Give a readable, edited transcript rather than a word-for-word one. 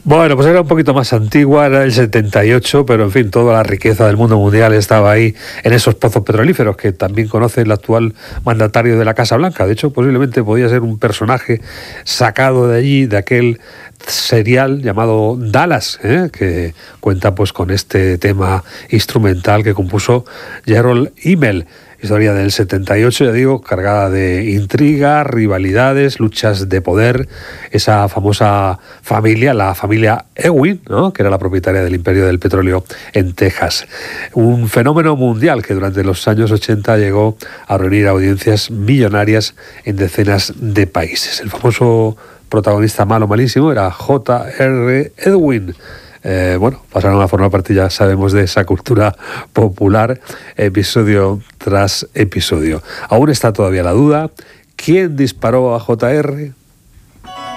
Bueno, pues era un poquito más antigua, era el 78, pero en fin, toda la riqueza del mundo mundial estaba ahí en esos pozos petrolíferos que también conoce el actual mandatario de la Casa Blanca. De hecho, posiblemente podía ser un personaje sacado de allí, de aquel serial llamado Dallas, que cuenta pues con este tema instrumental que compuso Gerald Immel. Historia del 78, ya digo, cargada de intrigas, rivalidades, luchas de poder. Esa famosa familia, la familia Ewing, ¿no?, que era la propietaria del imperio del petróleo en Texas. Un fenómeno mundial que durante los años 80 llegó a reunir audiencias millonarias en decenas de países. El famoso protagonista malísimo era J.R. Edwin. Bueno, pasaron a formar parte, ya sabemos, de esa cultura popular, episodio tras episodio. Aún está todavía la duda: ¿quién disparó a J.R.?